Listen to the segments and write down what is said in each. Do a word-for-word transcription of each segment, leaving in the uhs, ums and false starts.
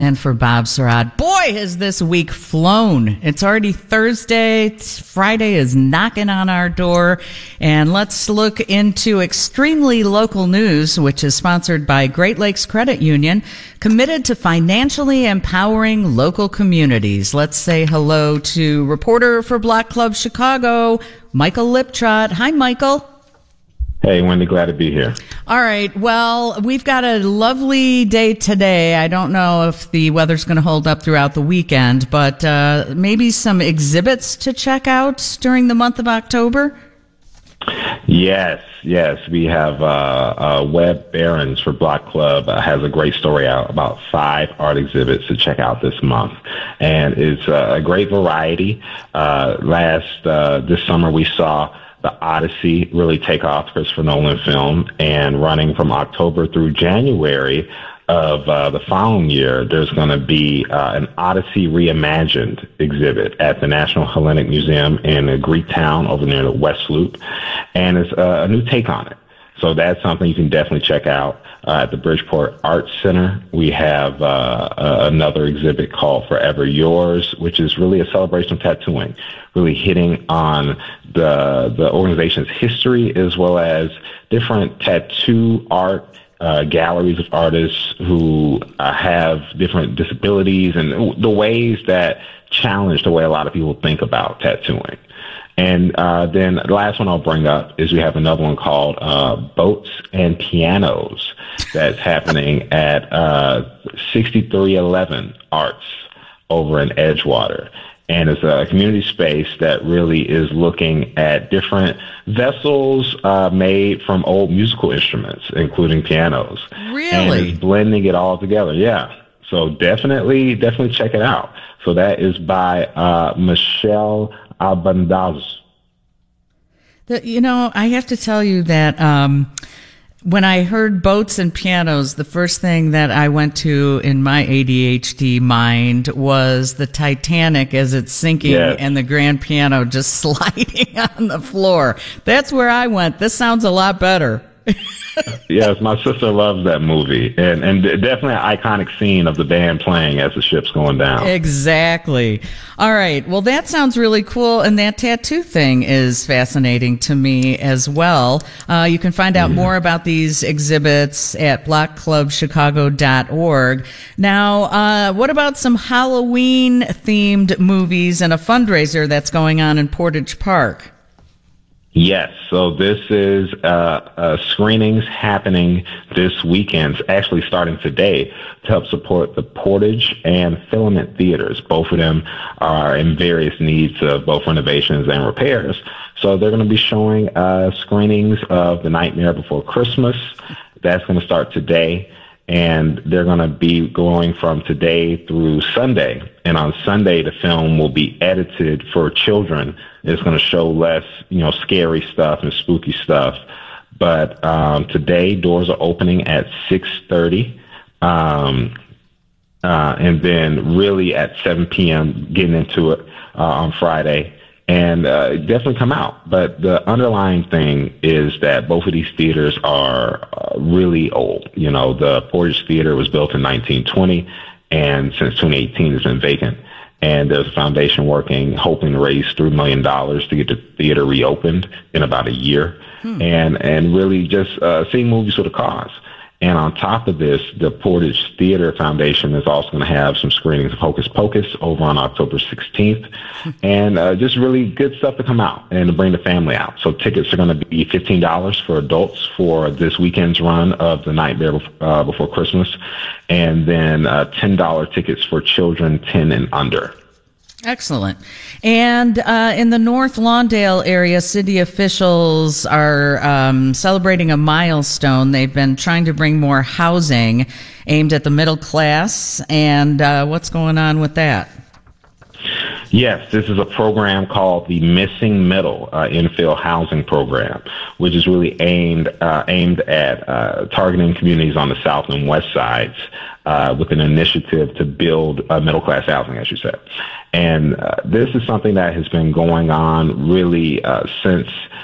And for Bob Surratt, boy, has this week flown. It's already Thursday. It's Friday is knocking on our door. And let's look into extremely local news, which is sponsored by Great Lakes Credit Union, committed to financially empowering local communities. Let's say hello to reporter for Block Club Chicago, Michael Liptrot. Hi, Michael. Hey, Wendy, glad to be here. All right. Well, we've got a lovely day today. I don't know if the weather's going to hold up throughout the weekend, but uh, maybe some exhibits to check out during the month of October? Yes, yes. We have uh, uh, Webb Behrens for Block Club uh, has a great story out about five art exhibits to check out this month. And it's uh, a great variety. Uh, last, uh, this summer we saw The Odyssey really take off, Christopher Nolan film, and running from October through January of uh, the following year, there's going to be uh, an Odyssey Reimagined exhibit at the National Hellenic Museum in Greektown over near the West Loop, and it's uh, a new take on it. So that's something you can definitely check out uh, at the Bridgeport Arts Center. We have uh, uh, another exhibit called Forever Yours, which is really a celebration of tattooing, really hitting on the the organization's history as well as different tattoo art uh, galleries of artists who uh, have different disabilities and the ways that challenge the way a lot of people think about tattooing. And uh, then the last one I'll bring up is we have another one called uh, Boats and Pianos that's happening at uh, sixty-three eleven Arts over in Edgewater. And it's a community space that really is looking at different vessels uh, made from old musical instruments, including pianos. Really? And it's blending it all together. Yeah. So definitely, definitely check it out. So that is by uh, Michelle Albandaz. The, you know, I have to tell you that um, when I heard boats and pianos, the first thing that I went to in my A D H D mind was the Titanic as it's sinking Yes. and the grand piano just sliding on the floor. That's where I went. This sounds a lot better. Yes, my sister loves that movie, and and definitely an iconic scene of the band playing as the ship's going down. Exactly. All right. Well, that sounds really cool, and that tattoo thing is fascinating to me as well. Uh, you can find out mm-hmm. more about these exhibits at block club chicago dot org. Now, uh, what about some Halloween-themed movies and a fundraiser that's going on in Portage Park? Yes, so this is uh, uh, screenings happening this weekend, actually starting today, to help support the Portage and Filament Theaters. Both of them are in various needs of both renovations and repairs. So they're going to be showing uh, screenings of The Nightmare Before Christmas. That's going to start today. And they're going to be going from today through Sunday. And on Sunday, the film will be edited for children. It's going to show less, you know, scary stuff and spooky stuff. But um, today, doors are opening at six thirty. Um, uh, and then really at seven p.m., getting into it uh, on Friday. And uh, definitely come out. But the underlying thing is that both of these theaters are uh, really old. You know, the Portage Theater was built in nineteen twenty, and since twenty eighteen it's been vacant. And there's a foundation working, hoping to raise three million dollars to get the theater reopened in about a year. Hmm. And and really just uh, seeing movies with a cause. And on top of this, the Portage Theater Foundation is also going to have some screenings of Hocus Pocus over on October sixteenth. And uh, just really good stuff to come out and to bring the family out. So tickets are going to be fifteen dollars for adults for this weekend's run of The Nightmare uh, Before Christmas. And then uh, ten dollars tickets for children ten and under. Excellent. And uh, in the North Lawndale area, city officials are um, celebrating a milestone. They've been trying to bring more housing aimed at the middle class. And uh, what's going on with that? Yes, this is a program called the Missing Middle uh, Infill Housing Program, which is really aimed uh, aimed at uh, targeting communities on the south and west sides uh, with an initiative to build uh, middle class housing, as you said. And uh, this is something that has been going on really uh, since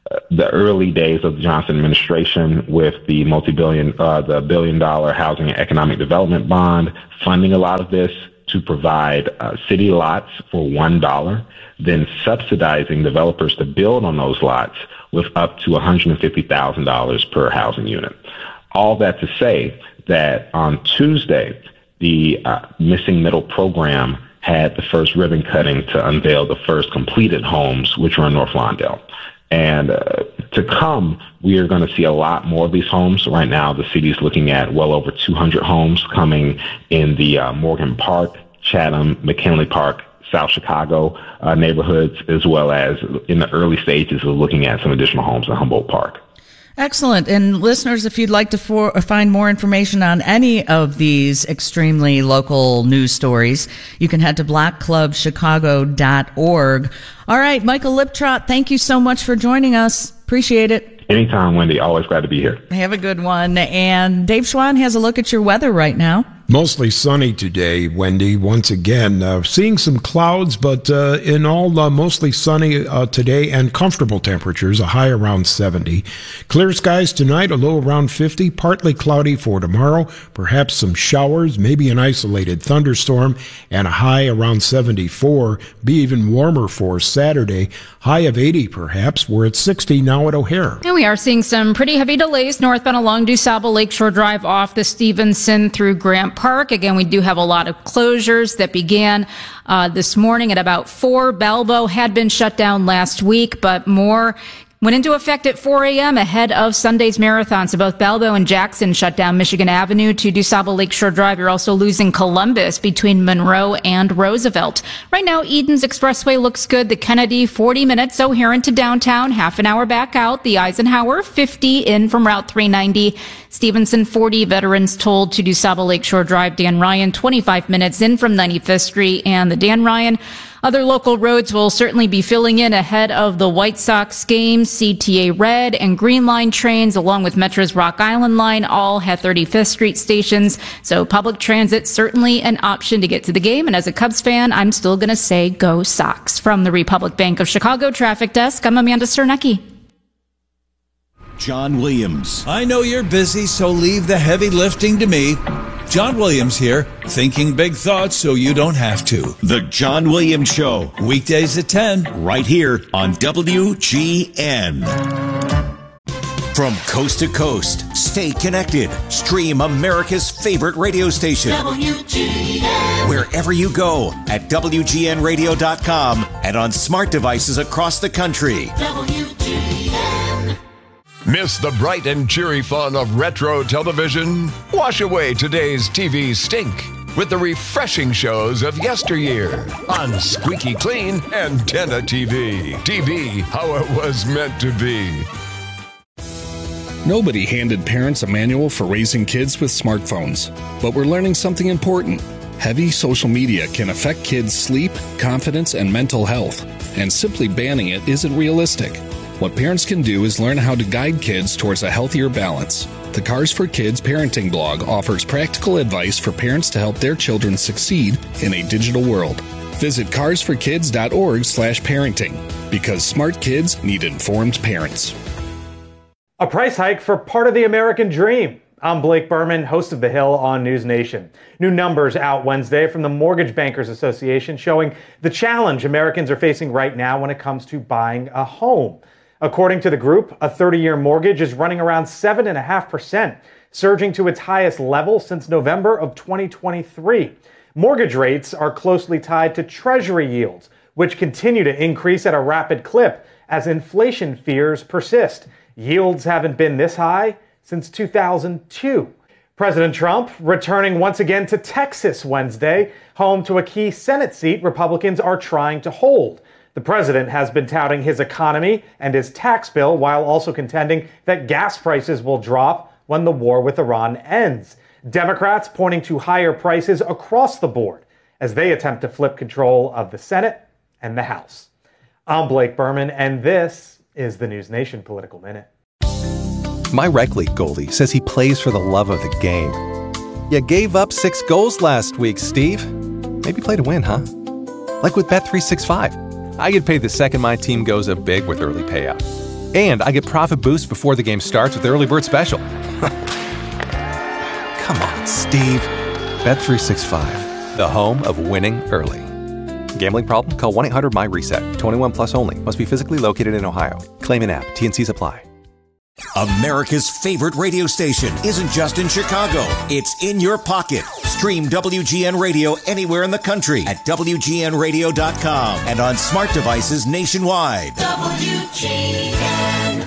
the early days of the Johnson administration with the multi-billion, uh, the billion-dollar housing and economic development bond, funding a lot of this to provide uh, city lots for one dollar, then subsidizing developers to build on those lots with up to one hundred fifty thousand dollars per housing unit. All that to say that on Tuesday, the uh, Missing Middle program had the first ribbon cutting to unveil the first completed homes, which are in North Lawndale. And uh, to come, we are going to see a lot more of these homes. Right now, the city is looking at well over two hundred homes coming in the uh, Morgan Park, Chatham, McKinley Park, South Chicago uh, neighborhoods, as well as in the early stages of looking at some additional homes in Humboldt Park. Excellent. And listeners, if you'd like to for, find more information on any of these extremely local news stories, you can head to black club chicago dot org. All right, Michael Liptrot, thank you so much for joining us. Appreciate it. Anytime, Wendy. Always glad to be here. Have a good one. And Dave Schwann has a look at your weather right now. Mostly sunny today, Wendy, once again. Uh, seeing some clouds, but uh, in all, uh, mostly sunny uh, today and comfortable temperatures, a high around seventy. Clear skies tonight, a low around fifty. Partly cloudy for tomorrow. Perhaps some showers, maybe an isolated thunderstorm, and a high around seventy-four. Be even warmer for Saturday. High of eighty, perhaps. We're at sixty now at O'Hare. And we are seeing some pretty heavy delays northbound along DuSable Lakeshore Drive off the Stevenson through Grant Park. Again, we do have a lot of closures that began uh, this morning at about four. Balbo had been shut down last week, but more went into effect at four a.m. ahead of Sunday's marathon. So both Balbo and Jackson shut down Michigan Avenue to DuSable Lakeshore Drive. You're also losing Columbus between Monroe and Roosevelt. Right now, Eden's Expressway looks good. The Kennedy, forty minutes O'Hare into downtown, half an hour back out. The Eisenhower, fifty in from Route three ninety. Stevenson, forty Veterans told to DuSable Lakeshore Drive. Dan Ryan, twenty-five minutes in from ninety-fifth Street. And the Dan Ryan, other local roads will certainly be filling in ahead of the White Sox game. C T A Red and Green Line trains, along with Metro's Rock Island Line, all have thirty-fifth Street stations. So public transit, certainly an option to get to the game. And as a Cubs fan, I'm still going to say go Sox. From the Republic Bank of Chicago Traffic Desk, I'm Amanda Sternecki. John Williams. I know you're busy, so leave the heavy lifting to me. John Williams here, thinking big thoughts so you don't have to. The John Williams Show. Weekdays at ten. Right here on W G N. From coast to coast, stay connected. Stream America's favorite radio station. W G N. Wherever you go at W G N radio dot com and on smart devices across the country. W G N. Miss the bright and cheery fun of retro television? Wash away today's T V stink with the refreshing shows of yesteryear on Squeaky Clean Antenna T V. T V, how it was meant to be. Nobody handed parents a manual for raising kids with smartphones, but we're learning something important. Heavy social media can affect kids' sleep, confidence, and mental health, and simply banning it isn't realistic. What parents can do is learn how to guide kids towards a healthier balance. The Cars for Kids parenting blog offers practical advice for parents to help their children succeed in a digital world. Visit cars for kids dot org slash parenting, because smart kids need informed parents. A price hike for part of the American dream. I'm Blake Berman, host of The Hill on News Nation. New numbers out Wednesday from the Mortgage Bankers Association showing the challenge Americans are facing right now when it comes to buying a home. According to the group, a thirty-year mortgage is running around seven point five percent, surging to its highest level since November of twenty twenty-three. Mortgage rates are closely tied to Treasury yields, which continue to increase at a rapid clip as inflation fears persist. Yields haven't been this high since two thousand two. President Trump returning once again to Texas Wednesday, home to a key Senate seat Republicans are trying to hold. The president has been touting his economy and his tax bill while also contending that gas prices will drop when the war with Iran ends. Democrats pointing to higher prices across the board as they attempt to flip control of the Senate and the House. I'm Blake Berman, and this is the News Nation Political Minute. My rec league goalie says he plays for the love of the game. You gave up six goals last week, Steve. Maybe play to win, huh? Like with Bet three sixty-five. I get paid the second my team goes up big with early payout. And I get profit boosts before the game starts with the Early Bird Special. Come on, Steve. Bet three sixty-five, the home of winning early. Gambling problem? Call one eight hundred my reset. twenty-one plus only. Must be physically located in Ohio. Claim an app. T N Cs apply. America's favorite radio station isn't just in Chicago. It's in your pocket. Stream W G N Radio anywhere in the country at W G N radio dot com and on smart devices nationwide. W G N.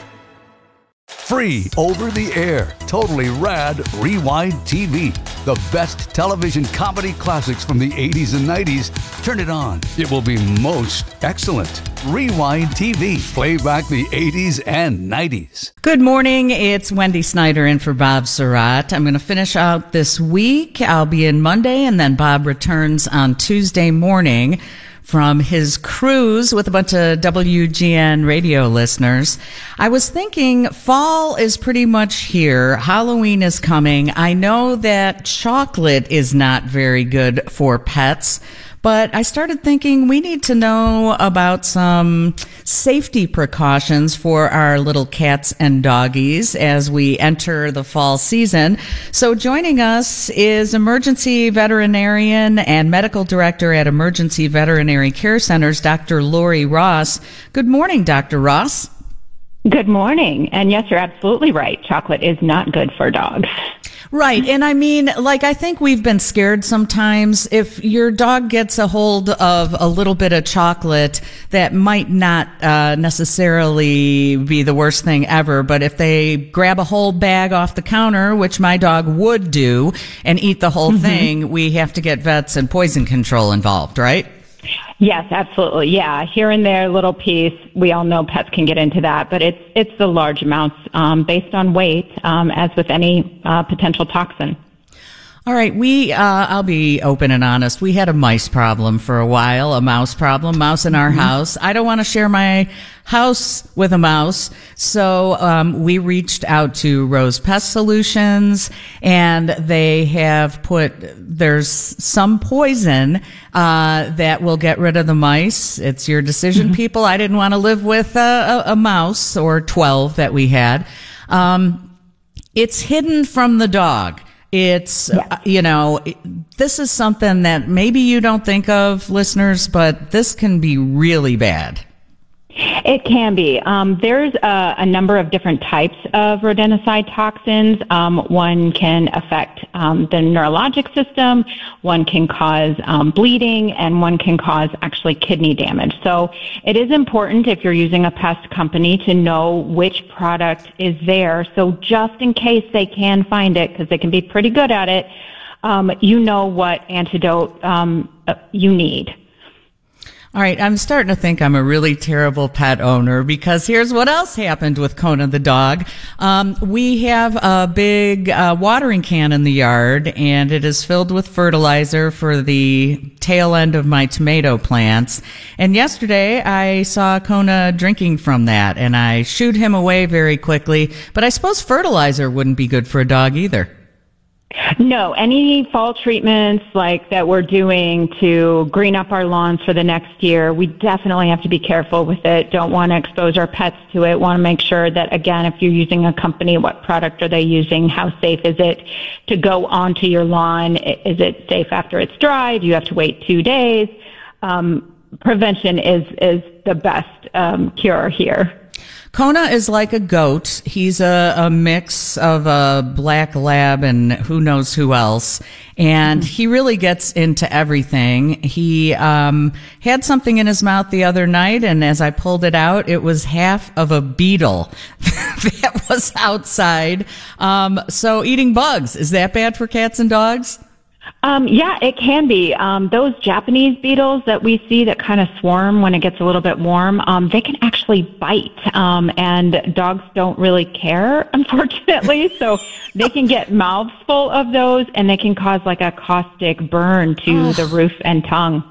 Free over the air, totally rad Rewind T V. The best television comedy classics from the eighties and nineties. Turn it on. It will be most excellent. Rewind T V. Play back the eighties and nineties. Good morning. It's Wendy Snyder in for Bob Surratt. I'm going to finish out this week. I'll be in Monday, and then Bob returns on Tuesday morning from his cruise with a bunch of W G N radio listeners. I was thinking fall is pretty much here. Halloween is coming. I know that chocolate is not very good for pets, but I started thinking we need to know about some safety precautions for our little cats and doggies as we enter the fall season. So joining us is emergency veterinarian and medical director at Emergency Veterinary Care Centers, Doctor Lori Ross. Good morning, Doctor Ross. Good morning. And yes, you're absolutely right. Chocolate is not good for dogs. Right. And I mean, like, I think we've been scared sometimes. If your dog gets a hold of a little bit of chocolate, that might not uh, necessarily be the worst thing ever. But if they grab a whole bag off the counter, which my dog would do, and eat the whole mm-hmm. thing, we have to get vets and poison control involved, right? Yes, absolutely. Yeah, here and there, little piece. We all know pets can get into that, but it's it's the large amounts um, based on weight, um, as with any uh, potential toxin. All right, we, uh, I'll be open and honest. We had a mice problem for a while, a mouse problem, mouse in our mm-hmm. house. I don't want to share my house with a mouse. So, um, we reached out to Rose Pest Solutions, and they have put, there's some poison, uh, that will get rid of the mice. It's your decision, mm-hmm. people. I didn't want to live with a, a, a mouse or twelve that we had. Um, it's hidden from the dog. It's, yeah. uh, you know, this is something that maybe you don't think of, listeners, but this can be really bad. It can be. Um, there's a, a number of different types of rodenticide toxins. Um, one can affect um, the neurologic system, one can cause um, bleeding, and one can cause actually kidney damage. So it is important if you're using a pest company to know which product is there. So just in case they can find it, because they can be pretty good at it, um, you know what antidote um, you need. All right, I'm starting to think I'm a really terrible pet owner, because here's what else happened with Kona the dog. Um, we have a big uh, watering can in the yard, and it is filled with fertilizer for the tail end of my tomato plants. And yesterday I saw Kona drinking from that, and I shooed him away very quickly. But I suppose fertilizer wouldn't be good for a dog either. No, any fall treatments like that we're doing to green up our lawns for the next year, we definitely have to be careful with it. Don't want to expose our pets to it. Want to make sure that, again, if you're using a company, what product are they using? How safe is it to go onto your lawn? Is it safe after it's dry? Do you have to wait two days? Um, prevention is, is the best um, cure here. Kona is like a goat. He's a, a mix of a black lab and who knows who else. And he really gets into everything. He um had something in his mouth the other night, and as I pulled it out, it was half of a beetle that was outside. Um so eating bugs, is that bad for cats and dogs? Um, yeah, it can be. Um, those Japanese beetles that we see that kind of swarm when it gets a little bit warm, um, they can actually bite. Um, and dogs don't really care, unfortunately. So they can get mouths full of those, and they can cause like a caustic burn to oh. the roof and tongue.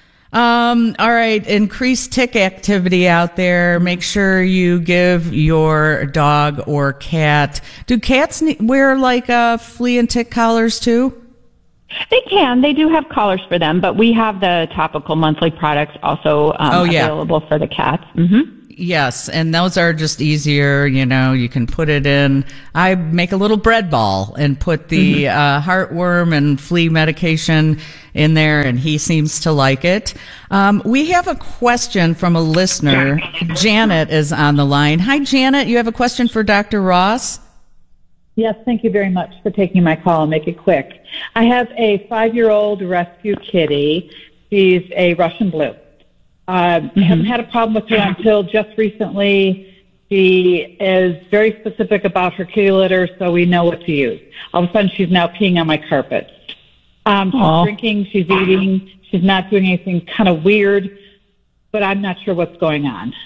Um, all right. Increase tick activity out there. Make sure you give your dog or cat. Do cats wear like uh, flea and tick collars too? They can. They do have collars for them, but we have the topical monthly products also um, oh, yeah. available for the cats. Mm-hmm. Yes, and those are just easier. You know, you can put it in. I make a little bread ball and put the mm-hmm. uh, heartworm and flea medication in there, and he seems to like it. Um, we have a question from a listener. Janet is on the line. Hi, Janet. You have a question for Doctor Ross? Yes, thank you very much for taking my call. I'll make it quick. I have a five-year-old rescue kitty. She's a Russian blue. I uh, mm-hmm. haven't had a problem with her until just recently. She is very specific about her kitty litter, so we know what to use. All of a sudden, she's now peeing on my carpet. Um, she's Aww. drinking, she's eating, she's not doing anything kind of weird, but I'm not sure what's going on.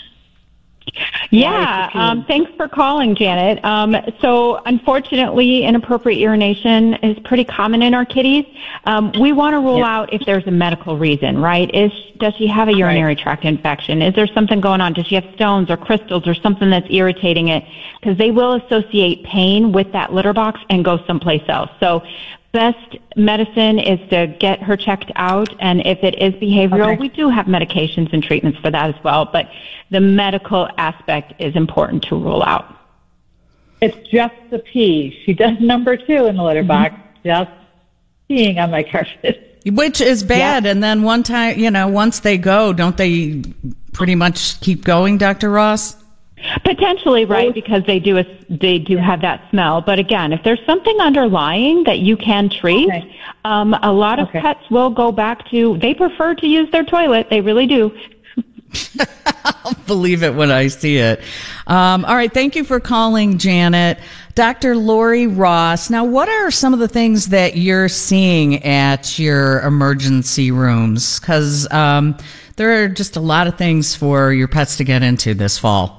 Yeah, um, thanks for calling, Janet. Um, so unfortunately, inappropriate urination is pretty common in our kitties. Um, we want to rule yeah. out if there's a medical reason, right? Is does she have a urinary right. tract infection? Is there something going on? Does she have stones or crystals or something that's irritating it? Because they will associate pain with that litter box and go someplace else. So best medicine is to get her checked out, and if it is behavioral, okay. we do have medications and treatments for that as well, but the medical aspect is important to rule out. It's just the pee. She does number two in the litter mm-hmm. box, just peeing on my carpet. Which is bad, yeah. and then one time, you know, once they go, don't they pretty much keep going, Doctor Ross? Potentially, right, because they do a, they do have that smell. But again, if there's something underlying that you can treat, okay. um, a lot of okay. pets will go back to, they prefer to use their toilet. They really do. I'll believe it when I see it. Um, all right. Thank you for calling, Janet. Doctor Lori Ross. Now, what are some of the things that you're seeing at your emergency rooms? Because um, there are just a lot of things for your pets to get into this fall.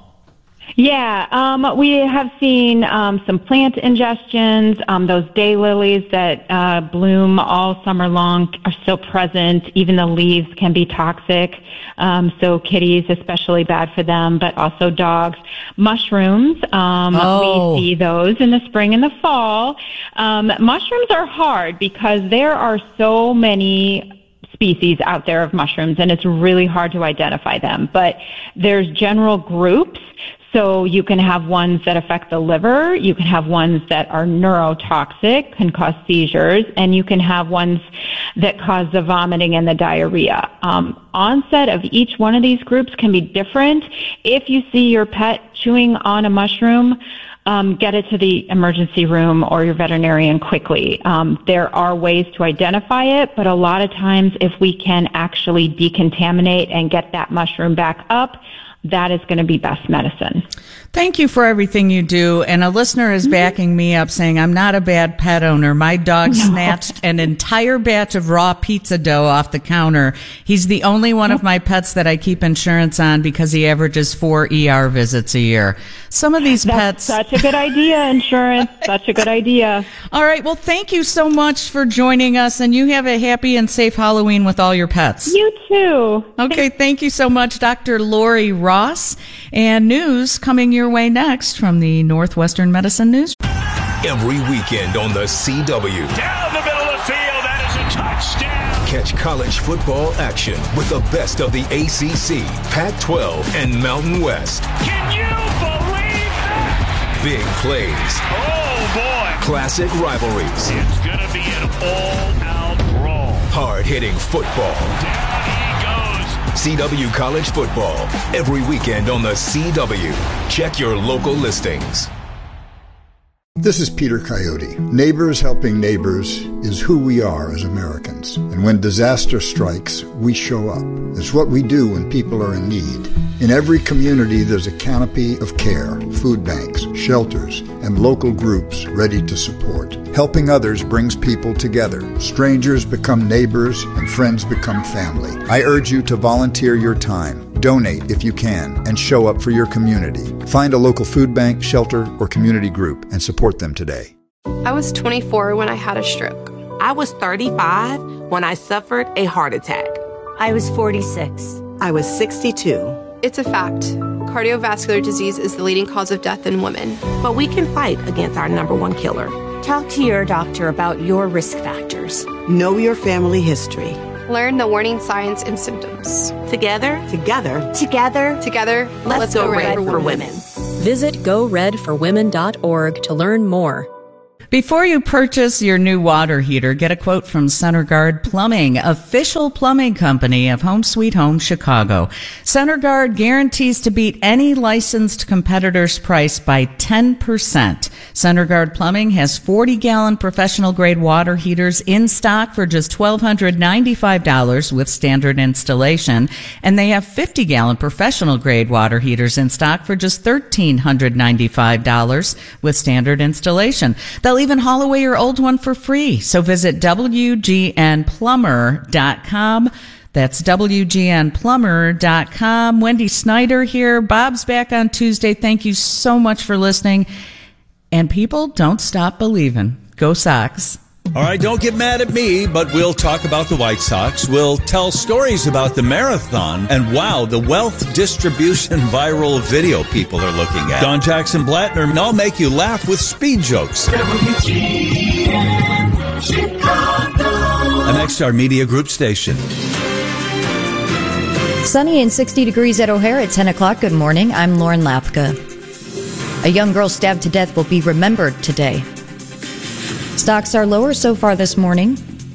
Yeah, um, we have seen um, some plant ingestions. Um, those daylilies that uh, bloom all summer long are still present. Even the leaves can be toxic. Um, so kitties, especially bad for them, but also dogs. Mushrooms, um, oh. we see those in the spring and the fall. Um, mushrooms are hard because there are so many species out there of mushrooms, and it's really hard to identify them. But there's general groups. So you can have ones that affect the liver, you can have ones that are neurotoxic, can cause seizures, and you can have ones that cause the vomiting and the diarrhea. Um, onset of each one of these groups can be different. If you see your pet chewing on a mushroom, um, get it to the emergency room or your veterinarian quickly. Um, there are ways to identify it, but a lot of times if we can actually decontaminate and get that mushroom back up, that is going to be best medicine. Thank you for everything you do. And a listener is backing me up saying, I'm not a bad pet owner. My dog no. snatched an entire batch of raw pizza dough off the counter. He's the only one of my pets that I keep insurance on because he averages four E R visits a year. Some of these That's pets. Such a good idea, insurance. Such a good idea. All right. Well, thank you so much for joining us. And you have a happy and safe Halloween with all your pets. You too. Okay. Thank you so much, Doctor Lori Ross. And news coming your way next from the Northwestern Medicine News. Every weekend on the C W. Down the middle of the field, that is a touchdown. Catch college football action with the best of the A C C, Pac twelve, and Mountain West. Can you believe that? Big plays. Oh, boy. Classic rivalries. It's going to be an all-out brawl. Hard-hitting football. Down he goes. C W College Football, every weekend on the C W. Check your local listings. This is Peter Coyote. Neighbors helping neighbors is who we are as Americans. And when disaster strikes, we show up. It's what we do when people are in need. In every community, there's a canopy of care, food banks, shelters, and local groups ready to support. Helping others brings people together. Strangers become neighbors, and friends become family. I urge you to volunteer your time. Donate if you can, and show up for your community. Find a local food bank, shelter, or community group and support them today. I was twenty-four when I had a stroke. I was thirty-five when I suffered a heart attack. I was forty-six. I was sixty-two. It's a fact. Cardiovascular disease is the leading cause of death in women. But we can fight against our number one killer. Talk to your doctor about your risk factors. Know your family history. Learn the warning signs and symptoms. Together, together, Together, Together, let's, let's go, go red, red for, for women. Visit go red for women dot org to learn more. Before you purchase your new water heater, get a quote from Center Guard Plumbing, official plumbing company of Home Sweet Home Chicago. Center Guard guarantees to beat any licensed competitor's price by ten percent. Center Guard Plumbing has forty-gallon professional-grade water heaters in stock for just one thousand two hundred ninety-five dollars with standard installation, and they have fifty-gallon professional-grade water heaters in stock for just one thousand three hundred ninety-five dollars with standard installation. They'll even haul away your old one for free. So visit W G N plumber dot com. That's W G N plumber dot com. Wendy Snyder here. Bob's back on Tuesday. Thank you so much for listening. And people, don't stop believing. Go Sox. All right, don't get mad at me, but we'll talk about the White Sox. We'll tell stories about the marathon. And wow, the wealth distribution viral video people are looking at. Don Jackson Blattner, and I'll make you laugh with speed jokes. W G N Chicago. And next, our media group station. Sunny and sixty degrees at O'Hare at ten o'clock. Good morning. I'm Lauren Lapka. A young girl stabbed to death will be remembered today. Stocks are lower so far this morning.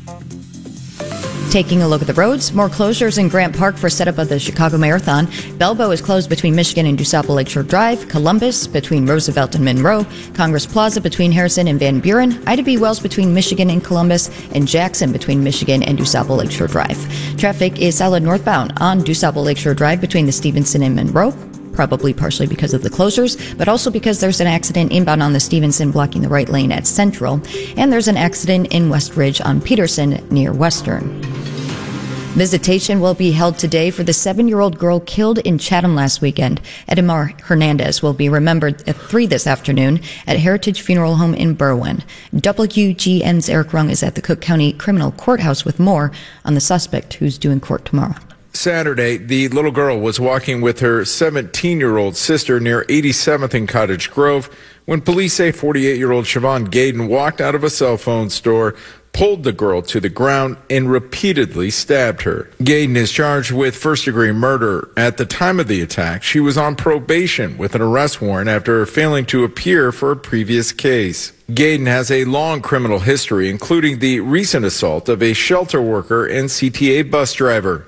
Taking a look at the roads, more closures in Grant Park for setup of the Chicago Marathon. Bellevue is closed between Michigan and DuSable Lakeshore Drive. Columbus between Roosevelt and Monroe. Congress Plaza between Harrison and Van Buren. Ida B. Wells between Michigan and Columbus. And Jackson between Michigan and DuSable Lakeshore Drive. Traffic is solid northbound on DuSable Lakeshore Drive between the Stevenson and Monroe. Probably partially because of the closures, but also because there's an accident inbound on the Stevenson blocking the right lane at Central, and there's an accident in West Ridge on Peterson near Western. Visitation will be held today for the seven-year-old girl killed in Chatham last weekend. Edmar Hernandez will be remembered at three this afternoon at Heritage Funeral Home in Berwyn. W G N's Eric Rung is at the Cook County Criminal Courthouse with more on the suspect who's due in court tomorrow. Saturday, the little girl was walking with her seventeen-year-old sister near eighty-seventh and Cottage Grove when police say forty-eight-year-old Siobhan Gaden walked out of a cell phone store, pulled the girl to the ground, and repeatedly stabbed her. Gaden is charged with first-degree murder. At the time of the attack, she was on probation with an arrest warrant after failing to appear for a previous case. Gaden has a long criminal history, including the recent assault of a shelter worker and C T A bus driver.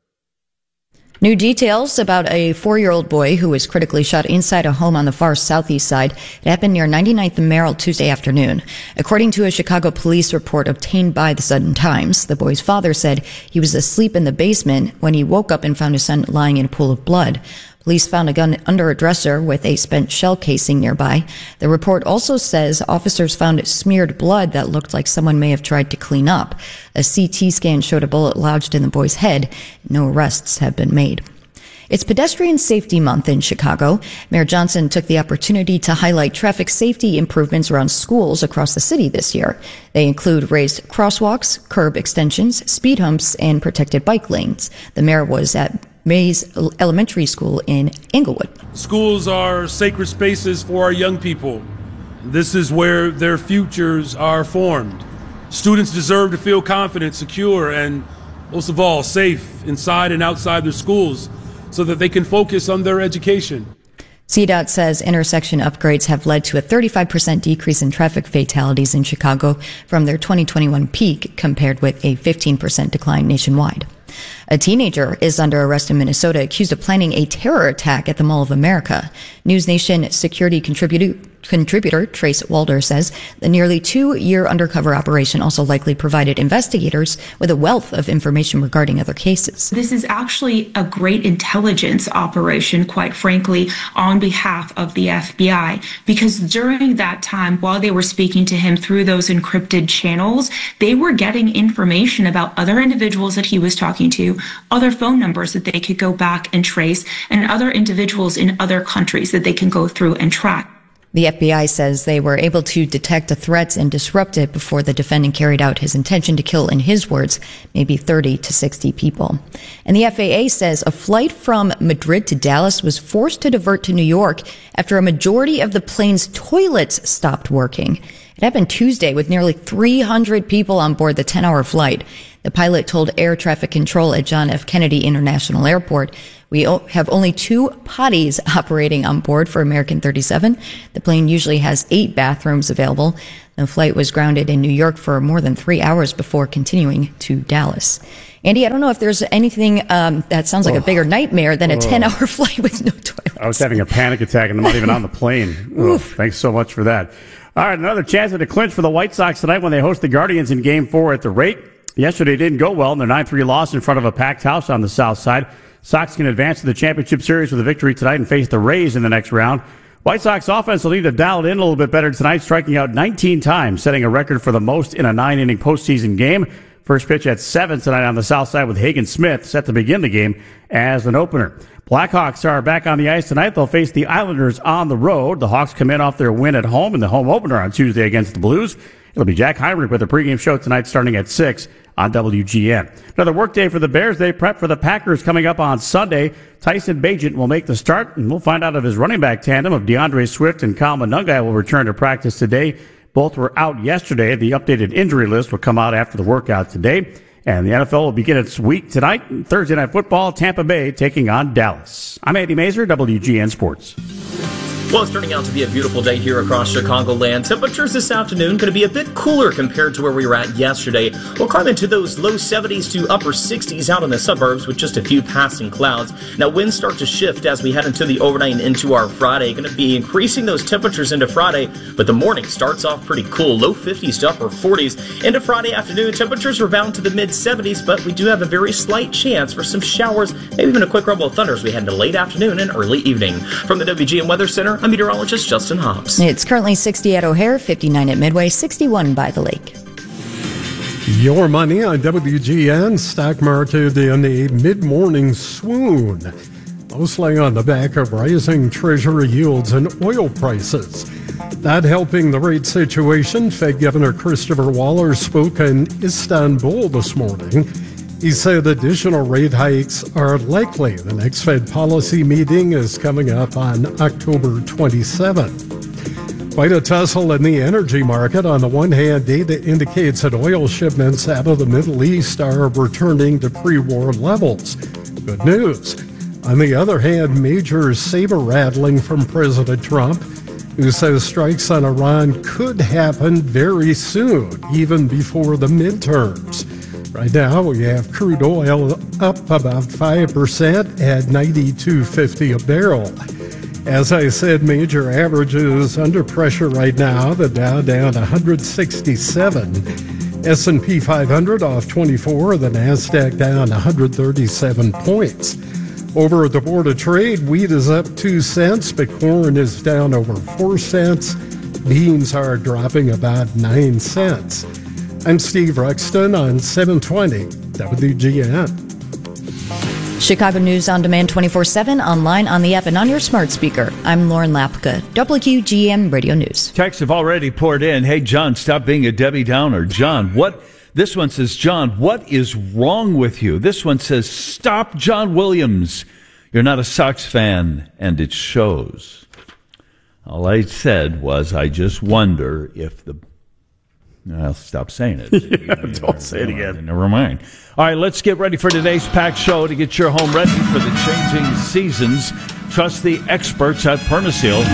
New details about a four-year-old boy who was critically shot inside a home on the far southeast side. It happened near ninety-ninth and Merrill Tuesday afternoon. According to a Chicago police report obtained by the Sun-Times, the boy's father said he was asleep in the basement when he woke up and found his son lying in a pool of blood. Police found a gun under a dresser with a spent shell casing nearby. The report also says officers found smeared blood that looked like someone may have tried to clean up. A C T scan showed a bullet lodged in the boy's head. No arrests have been made. It's Pedestrian Safety Month in Chicago. Mayor Johnson took the opportunity to highlight traffic safety improvements around schools across the city this year. They include raised crosswalks, curb extensions, speed humps, and protected bike lanes. The mayor was at Mays Elementary School in Englewood. Schools are sacred spaces for our young people. This is where their futures are formed. Students deserve to feel confident, secure, and most of all, safe inside and outside their schools so that they can focus on their education. C DOT says intersection upgrades have led to a thirty-five percent decrease in traffic fatalities in Chicago from their twenty twenty-one peak, compared with a fifteen percent decline nationwide. A teenager is under arrest in Minnesota accused of planning a terror attack at the Mall of America. News Nation security contributor, contributor Trace Walder says the nearly two-year undercover operation also likely provided investigators with a wealth of information regarding other cases. This is actually a great intelligence operation, quite frankly, on behalf of the F B I, because during that time, while they were speaking to him through those encrypted channels, they were getting information about other individuals that he was talking to, other phone numbers that they could go back and trace, and other individuals in other countries that they can go through and track. The F B I says they were able to detect the threats and disrupt it before the defendant carried out his intention to kill, in his words, maybe thirty to sixty people. And the F A A says a flight from Madrid to Dallas was forced to divert to New York after a majority of the plane's toilets stopped working. It It happened Tuesday with nearly three hundred people on board the ten-hour flight. The pilot told air traffic control at John F. Kennedy International Airport, "We have only two potties operating on board for American thirty-seven. The plane usually has eight bathrooms available." The flight was grounded in New York for more than three hours before continuing to Dallas. Andy, I don't know if there's anything um, that sounds like oh. a bigger nightmare than a ten-hour flight with no toilets. I was having a panic attack, and I'm not even on the plane. Oh, thanks so much for that. All right, another chance at a clinch for the White Sox tonight when they host the Guardians in Game four at the rate. Yesterday didn't go well in their nine three loss in front of a packed house on the south side. Sox can advance to the championship series with a victory tonight and face the Rays in the next round. White Sox offense will need to dial it in a little bit better tonight, striking out nineteen times, setting a record for the most in a nine-inning postseason game. First pitch at seven tonight on the south side with Hagen Smith set to begin the game as an opener. Blackhawks are back on the ice tonight. They'll face the Islanders on the road. The Hawks come in off their win at home in the home opener on Tuesday against the Blues. It'll be Jack Heinrich with a pregame show tonight starting at six on W G N. Another workday for the Bears. They prep for the Packers coming up on Sunday. Tyson Bagent will make the start, and we'll find out if his running back tandem of DeAndre Swift and Kyle Monungai will return to practice today. Both were out yesterday. The updated injury list will come out after the workout today. And the N F L will begin its week tonight. Thursday Night Football, Tampa Bay taking on Dallas. I'm Andy Mazer, W G N Sports. Well, it's turning out to be a beautiful day here across Chicagoland. Temperatures this afternoon going to be a bit cooler compared to where we were at yesterday. We'll climb into those low seventies to upper sixties out in the suburbs with just a few passing clouds. Now, winds start to shift as we head into the overnight and into our Friday. Going to be increasing those temperatures into Friday, but the morning starts off pretty cool. Low fifties to upper forties. Into Friday afternoon, temperatures rebound to the mid seventies, but we do have a very slight chance for some showers, maybe even a quick rumble of thunder as we head into late afternoon and early evening. From the W G N Weather Center, I'm meteorologist Justin Hobbs. It's currently sixty at O'Hare, fifty-nine at Midway, sixty-one by the lake. Your money on W G N. Stock market in a mid-morning swoon, mostly on the back of rising Treasury yields and oil prices. Not helping the rate situation, Fed Governor Christopher Waller spoke in Istanbul this morning. He said additional rate hikes are likely. The next Fed policy meeting is coming up on October twenty-seventh. Quite a tussle in the energy market. On the one hand, data indicates that oil shipments out of the Middle East are returning to pre-war levels. Good news. On the other hand, major saber-rattling from President Trump, who says strikes on Iran could happen very soon, even before the midterms. Right now, we have crude oil up about five percent at ninety-two fifty a barrel. As I said, major averages under pressure right now. The Dow down one hundred sixty-seven. S and P five hundred off twenty-four. The NASDAQ down one hundred thirty-seven points. Over at the Board of Trade, wheat is up two cents, but corn is down over four cents. Beans are dropping about nine cents. I'm Steve Ruxton on seven twenty W G N. Chicago News on demand twenty-four seven, online, on the app, and on your smart speaker. I'm Lauren Lapka, W G N Radio News. Texts have already poured in. Hey, John, stop being a Debbie Downer. John, what? This one says, John, what is wrong with you? This one says, stop John Williams. You're not a Sox fan, and it shows. All I said was, I just wonder if the... I'll stop saying it. yeah, don't say it again. Never mind. All right, let's get ready for today's packed show to get your home ready for the changing seasons. Trust the experts at Permaseal.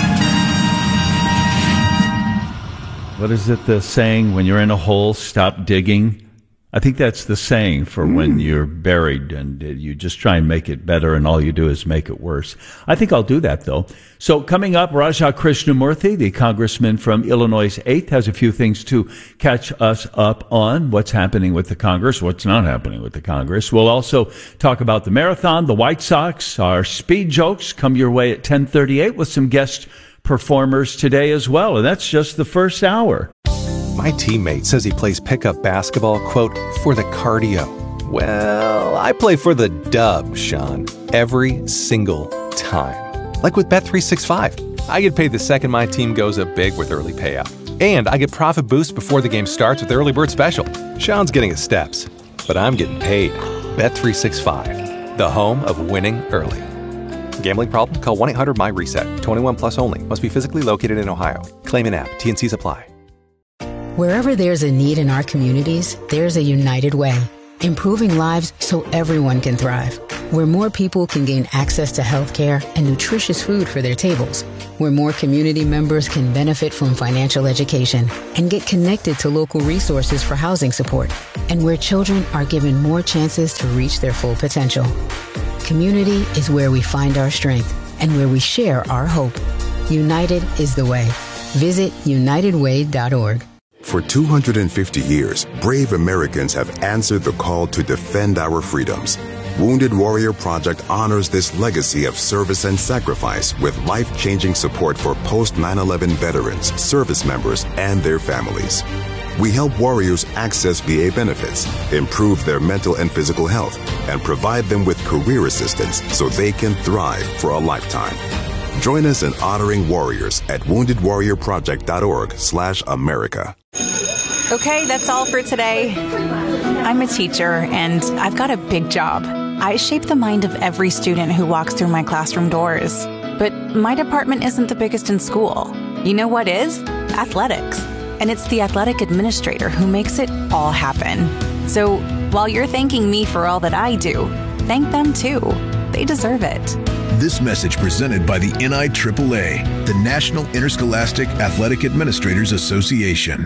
What is it, the saying, when you're in a hole, stop digging? I think that's the saying for mm. when you're buried and you just try and make it better and all you do is make it worse. I think I'll do that, though. So coming up, Raja Krishnamurthy, the congressman from Illinois' eighth, has a few things to catch us up on. What's happening with the Congress, what's not happening with the Congress. We'll also talk about the marathon, the White Sox, our speed jokes come your way at ten thirty-eight with some guest performers today as well. And that's just the first hour. My teammate says he plays pickup basketball, quote, for the cardio. Well, I play for the dub, Sean, every single time. Like with Bet three sixty-five. I get paid the second my team goes up big with early payout. And I get profit boost before the game starts with Early Bird Special. Sean's getting his steps, but I'm getting paid. Bet three sixty-five, the home of winning early. Gambling problem? Call one eight hundred M Y RESET. twenty-one plus only. Must be physically located in Ohio. Claim in app. T and C's apply. Wherever there's a need in our communities, there's a United Way, improving lives so everyone can thrive. Where more people can gain access to health care and nutritious food for their tables. Where more community members can benefit from financial education and get connected to local resources for housing support. And where children are given more chances to reach their full potential. Community is where we find our strength and where we share our hope. United is the way. Visit united way dot org. For two hundred fifty years, brave Americans have answered the call to defend our freedoms. Wounded Warrior Project honors this legacy of service and sacrifice with life-changing support for post nine eleven veterans, service members, and their families. We help warriors access V A benefits, improve their mental and physical health, and provide them with career assistance so they can thrive for a lifetime. Join us in honoring warriors at wounded warrior project dot org slash America. Okay, that's all for today. I'm a teacher, and I've got a big job. I shape the mind of every student who walks through my classroom doors. But my department isn't the biggest in school. You know what is? Athletics. And it's the athletic administrator who makes it all happen. So while you're thanking me for all that I do, thank them too. They deserve it. This message presented by the N I triple A, the National Interscholastic Athletic Administrators Association.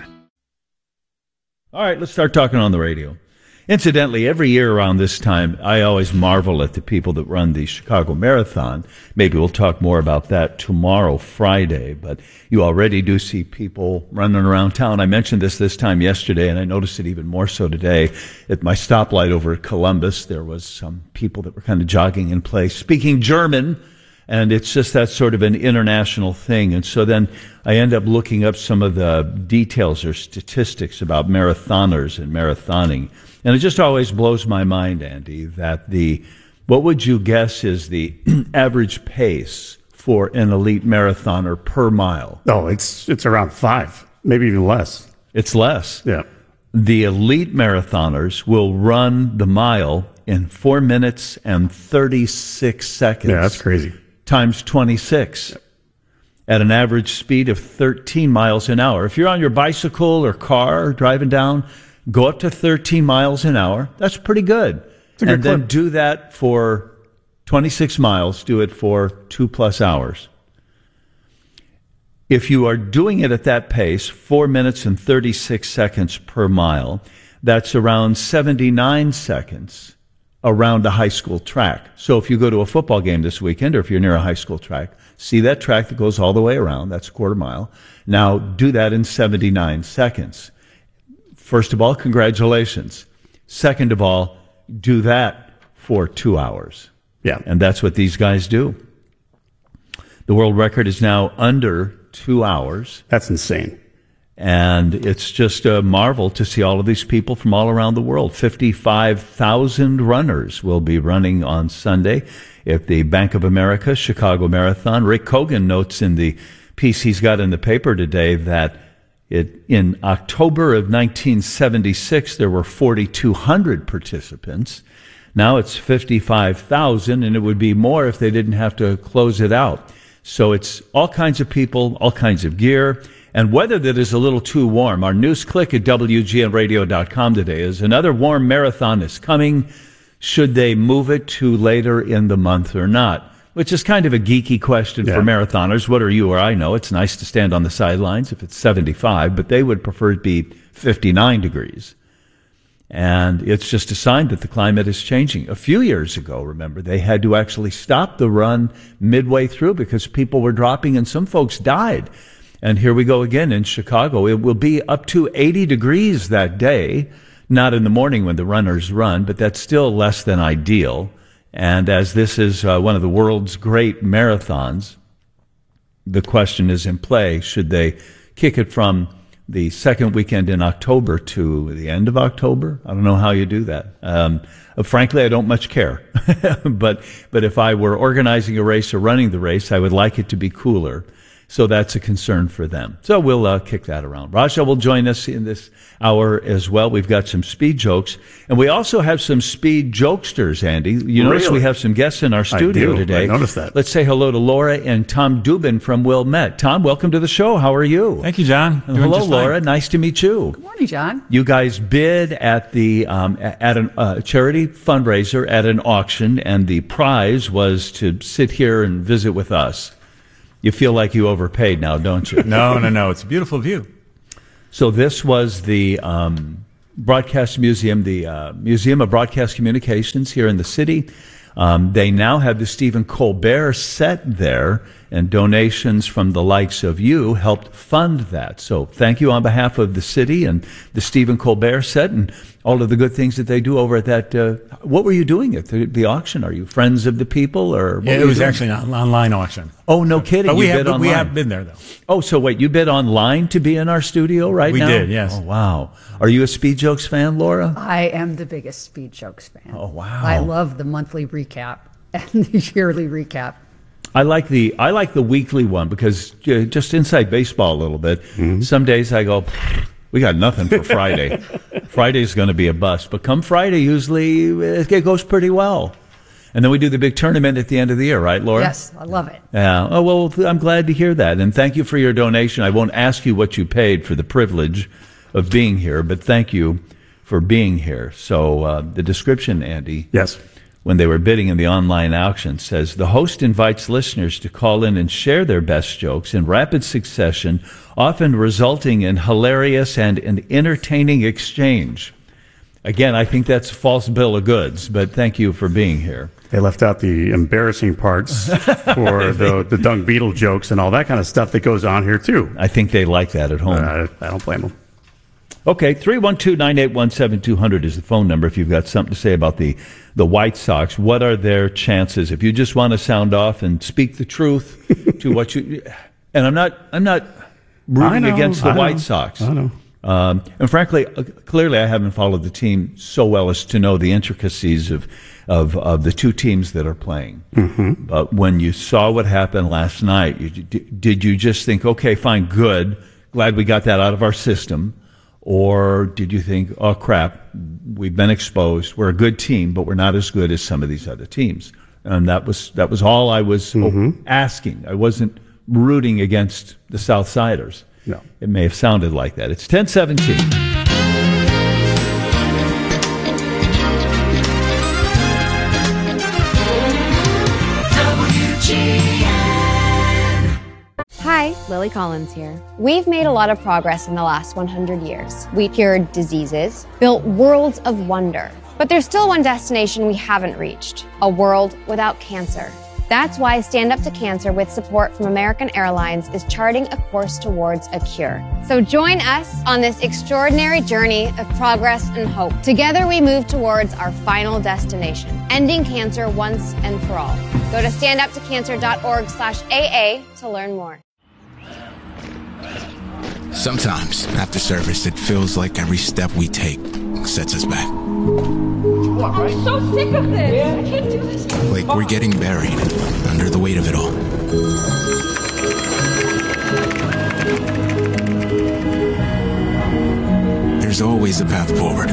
All right, let's start talking on the radio. Incidentally, every year around this time, I always marvel at the people that run the Chicago Marathon. Maybe we'll talk more about that tomorrow, Friday, but you already do see people running around town. I mentioned this this time yesterday, and I noticed it even more so today. At my stoplight over at Columbus, there was some people that were kind of jogging in place, speaking German, and it's just that sort of an international thing. And so then I end up looking up some of the details or statistics about marathoners and marathoning. And it just always blows my mind, Andy, that the, what would you guess is the average pace for an elite marathoner per mile? Oh, it's it's around five, maybe even less. It's less. Yeah. The elite marathoners will run the mile in four minutes and thirty-six seconds. Yeah, that's crazy. Times twenty-six. Yep. At an average speed of thirteen miles an hour. If you're on your bicycle or car driving down, go up to thirteen miles an hour. That's pretty good. Good and then clip. do that for twenty-six miles. Do it for two plus hours. If you are doing it at that pace, four minutes and thirty-six seconds per mile, that's around seventy-nine seconds around a high school track. So if you go to a football game this weekend, or if you're near a high school track, see that track that goes all the way around. That's a quarter mile. Now do that in seventy-nine seconds. First of all, congratulations. Second of all, do that for two hours. Yeah. And that's what these guys do. The world record is now under two hours. That's insane. And it's just a marvel to see all of these people from all around the world. fifty-five thousand runners will be running on Sunday at the Bank of America Chicago Marathon. Rick Kogan notes in the piece he's got in the paper today that It, in October of nineteen seventy-six, there were forty-two hundred participants. Now it's fifty-five thousand, and it would be more if they didn't have to close it out. So it's all kinds of people, all kinds of gear, and weather that is a little too warm. Our news click at W G N radio dot com today is another warm marathon is coming. Should they move it to later in the month or not? Which is kind of a geeky question yeah. for marathoners. What are you or I know? It's nice to stand on the sidelines if it's seventy-five, but they would prefer it be fifty-nine degrees. And it's just a sign that the climate is changing. A few years ago, remember, they had to actually stop the run midway through because people were dropping and some folks died. And here we go again in Chicago. It will be up to eighty degrees that day, not in the morning when the runners run, but that's still less than ideal. And as this is uh, one of the world's great marathons, the question is in play, should they kick it from the second weekend in October to the end of October? I don't know how you do that. Um, uh, frankly, I don't much care. but but if I were organizing a race or running the race, I would like it to be cooler So that's a concern for them. So we'll uh, kick that around. Raja will join us in this hour as well. We've got some speed jokes, and we also have some speed jokesters, Andy. You notice Really? we have some guests in our studio I do. today. I noticed that. Let's say hello to Laura and Tom Dubin from Wilmette. Tom, welcome to the show. How are you? Thank you, John. And Doing hello, just fine. Laura. Nice to meet you. Good morning, John. You guys bid at the um, at a uh, charity fundraiser at an auction, and the prize was to sit here and visit with us. You feel like you overpaid now, don't you? No, no, no. It's a beautiful view. So this was the um, Broadcast Museum, the uh, Museum of Broadcast Communications here in the city. Um, they now have the Stephen Colbert set there, and donations from the likes of you helped fund that. So thank you on behalf of the city and the Stephen Colbert set and all of the good things that they do over at that. Uh, what were you doing at the, the auction? Are you friends of the people, or what Yeah, were it you was doing? actually an online auction. Oh, no kidding! But we you have bid but we online. have been there though. Oh, so wait, you bid online to be in our studio right We now? did, yes. Oh, wow. Are you a Speed Jokes fan, Laura? I am the biggest Speed Jokes fan. Oh, wow. I love the monthly recap and the yearly recap. I like the I like the weekly one because uh, just inside baseball a little bit. Mm-hmm. Some days I go, we got nothing for Friday. Friday's going to be a bust, but come Friday, usually it goes pretty well. And then we do the big tournament at the end of the year, right, Laura? Yes, I love it. Yeah. Oh, well, I'm glad to hear that. And thank you for your donation. I won't ask you what you paid for the privilege of being here, but thank you for being here. So uh, the description, Andy. Yes. When they were bidding in the online auction, says the host invites listeners to call in and share their best jokes in rapid succession, often resulting in hilarious and an entertaining exchange. Again, I think that's a false bill of goods, but thank you for being here. They left out the embarrassing parts for the, the Dung Beetle jokes and all that kind of stuff that goes on here, too. I think they like that at home. Uh, I don't blame them. Okay, three one two, nine eight one, seven two zero zero is the phone number if you've got something to say about the, the White Sox. What are their chances? If you just want to sound off and speak the truth to what you... And I'm not I'm not rooting know, against the I White know, Sox. I know. Um, and frankly, uh, clearly I haven't followed the team so well as to know the intricacies of, of, of the two teams that are playing. Mm-hmm. But when you saw what happened last night, you, did you just think, okay, fine, good, glad we got that out of our system? Or did you think, oh, crap, we've been exposed, we're a good team, but we're not as good as some of these other teams? And that was that was all I was Mm-hmm. asking. I wasn't rooting against the Southsiders. No. It may have sounded like that. It's ten seventeen. Hi, Lily Collins here. We've made a lot of progress in the last one hundred years. We cured diseases, built worlds of wonder. But there's still one destination we haven't reached, a world without cancer. That's why Stand Up to Cancer, with support from American Airlines, is charting a course towards a cure. So join us on this extraordinary journey of progress and hope. Together we move towards our final destination, ending cancer once and for all. Go to standuptocancer.org slash AA to learn more. Sometimes, after service, it feels like every step we take sets us back. I'm so sick of this. I can't do this. Like we're getting buried under the weight of it all. There's always a path forward.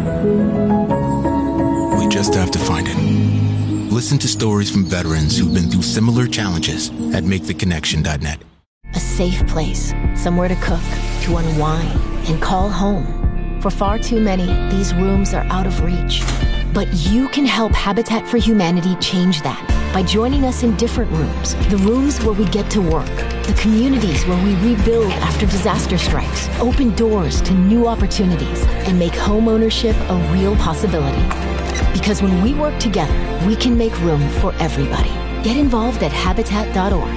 We just have to find it. Listen to stories from veterans who've been through similar challenges at make the connection dot net. A safe place, somewhere to cook, to unwind, and call home. For far too many, these rooms are out of reach. But you can help Habitat for Humanity change that by joining us in different rooms. The rooms where we get to work, the communities where we rebuild after disaster strikes, open doors to new opportunities, and make home ownership a real possibility. Because when we work together, we can make room for everybody. Get involved at habitat dot org.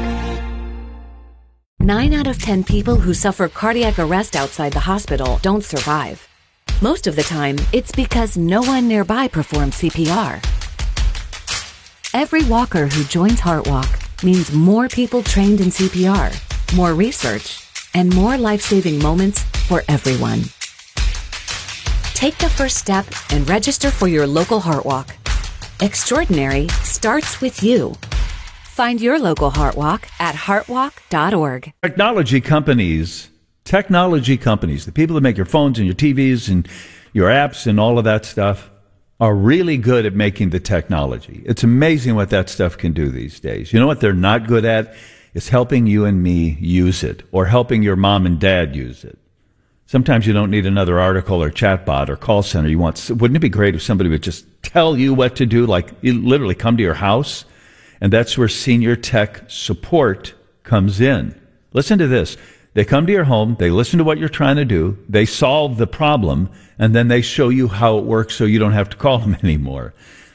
Nine out of ten people who suffer cardiac arrest outside the hospital don't survive. Most of the time, it's because no one nearby performs C P R. Every walker who joins HeartWalk means more people trained in C P R, more research, and more life-saving moments for everyone. Take the first step and register for your local HeartWalk. Extraordinary starts with you. Find your local HeartWalk at heart walk dot org. Technology companies, technology companies, the people that make your phones and your T Vs and your apps and all of that stuff are really good at making the technology. It's amazing what that stuff can do these days. You know what they're not good at? It's helping you and me use it, or helping your mom and dad use it. Sometimes you don't need another article or chatbot or call center. You want, wouldn't it be great if somebody would just tell you what to do, like you literally come to your house? And that's where senior tech support comes in. Listen to this. They come to your home, they listen to what you're trying to do, they solve the problem, and then they show you how it works so you don't have to call them anymore.